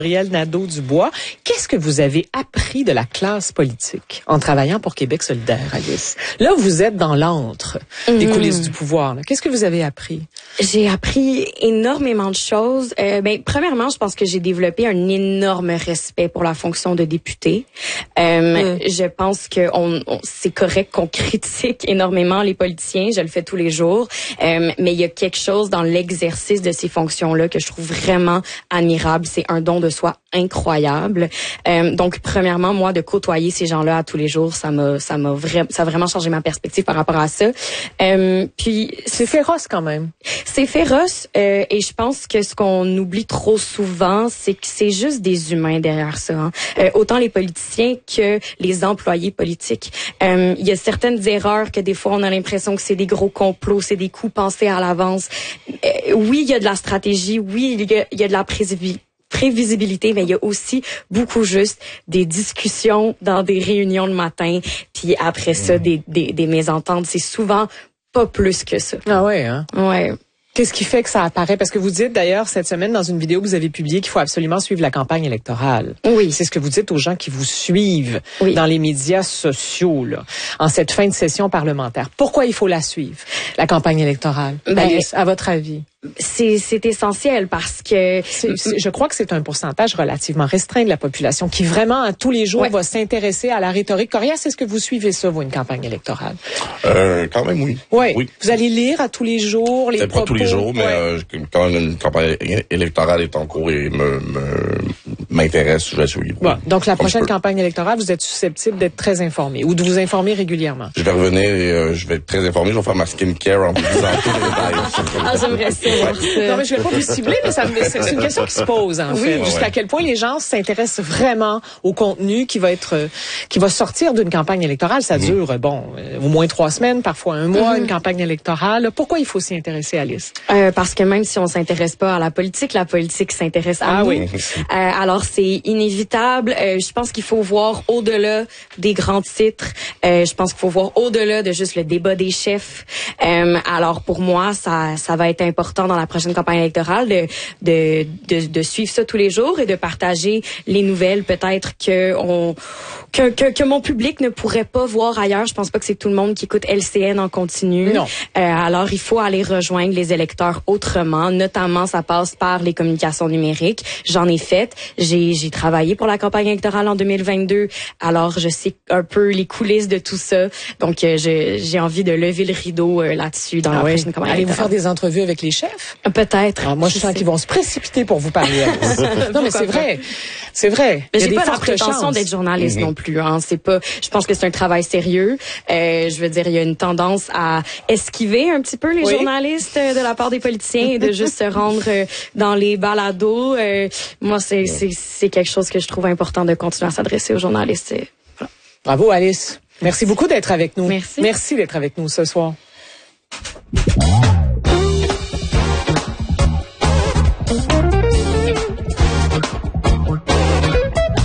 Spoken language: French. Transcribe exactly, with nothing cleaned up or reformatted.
Gabrielle Nadeau-Dubois, qu'est-ce que vous avez appris de la classe politique en travaillant pour Québec solidaire, Alice? Là, vous êtes dans l'antre des mmh. coulisses du pouvoir. Là. Qu'est-ce que vous avez appris? J'ai appris énormément de choses. Euh, ben, premièrement, je pense que j'ai développé un énorme respect pour la fonction de député. Euh, mmh. Je pense que on, on, c'est correct qu'on critique énormément les politiciens. Je le fais tous les jours. Euh, mais il y a quelque chose dans l'exercice de ces fonctions-là que je trouve vraiment admirable. C'est un don de soi incroyable. Euh, donc, premièrement, moi, de côtoyer ces gens-là à tous les jours, ça m'a, ça m'a vraiment, ça a vraiment changé ma perspective par rapport à ça. Euh, puis, c'est féroce quand même. C'est féroce, euh, et je pense que ce qu'on oublie trop souvent, c'est que c'est juste des humains derrière ça. Hein. Euh, autant les politiciens que les employés politiques. Euh, il y a certaines erreurs que des fois on a l'impression que c'est des gros complots, c'est des coups pensés à l'avance. Euh, oui, il y a de la stratégie, oui, il y a, il y a de la prévisibilité. prévisibilité, mais il y a aussi beaucoup juste des discussions dans des réunions le matin, puis après ça, des, des, des mésententes. C'est souvent pas plus que ça. Ah ouais, hein? Ouais. Qu'est-ce qui fait que ça apparaît? Parce que vous dites d'ailleurs cette semaine dans une vidéo que vous avez publiée qu'il faut absolument suivre la campagne électorale. Oui. C'est ce que vous dites aux gens qui vous suivent oui. dans les médias sociaux, là, en cette fin de session parlementaire. Pourquoi il faut la suivre, la campagne électorale? Ben, Alice, à votre avis? C'est, c'est essentiel parce que... C'est, c'est, je crois que c'est un pourcentage relativement restreint de la population qui vraiment, à tous les jours, ouais. va s'intéresser à la rhétorique coriace. Est-ce que vous suivez ça, vous, une campagne électorale? Euh, quand même, oui. Ouais. Oui. Vous allez lire à tous les jours les Peut-être propos? Pas tous les jours, mais ouais. euh, quand une campagne électorale est en cours et me, me, m'intéresse, je vais suivre. Bon. Donc, la prochaine campagne électorale, vous êtes susceptible d'être très informé ou de vous informer régulièrement? Je vais revenir et euh, je vais être très informé. Je vais faire ma skincare en vous disant tous les détails. Ah, j'aimerais ça. Non, mais je vais pas vous cibler, mais ça, c'est une question qui se pose, en oui, fait. Ouais, Jusqu'à ouais. quel point les gens s'intéressent vraiment au contenu qui va être, qui va sortir d'une campagne électorale. Ça dure, mmh. bon, euh, au moins trois semaines, parfois un mois, mmh. une campagne électorale. Pourquoi il faut s'y intéresser, Alice? Euh, parce que même si on s'intéresse pas à la politique, la politique s'intéresse à ah, nous. Oui. Euh, alors, c'est inévitable. Euh, je pense qu'il faut voir au-delà des grands titres. Euh, je pense qu'il faut voir au-delà de juste le débat des chefs. Euh, alors, pour moi, ça, ça va être important dans la prochaine campagne électorale de, de, de, de suivre ça tous les jours et de partager les nouvelles peut-être que, on, que, que, que mon public ne pourrait pas voir ailleurs. Je pense pas que c'est tout le monde qui écoute L C N en continu. Non. Euh, alors, il faut aller rejoindre les électeurs autrement. Notamment, ça passe par les communications numériques. J'en ai fait. J'ai, j'ai travaillé pour la campagne électorale en deux mille vingt-deux. Alors, je sais un peu les coulisses de tout ça. Donc, euh, je, j'ai envie de lever le rideau euh, là-dessus dans ah la oui. prochaine campagne Allez-vous électorale. faire des entrevues avec les chefs? Peut-être. Alors, moi, je, je sens qu'ils vont se précipiter pour vous parler. Non, mais c'est vrai. C'est vrai. Mais j'ai pas la prétention d'être journaliste mm-hmm. non plus. Hein. C'est pas. Je pense que c'est un travail sérieux. Euh, je veux dire, il y a une tendance à esquiver un petit peu les oui. journalistes euh, de la part des politiciens et de juste se rendre euh, dans les balados. Euh, moi, c'est, c'est c'est quelque chose que je trouve important de continuer à s'adresser aux journalistes. Et, voilà. Bravo, Alice. Merci beaucoup d'être avec nous. Merci. Merci d'être avec nous ce soir. Thank you.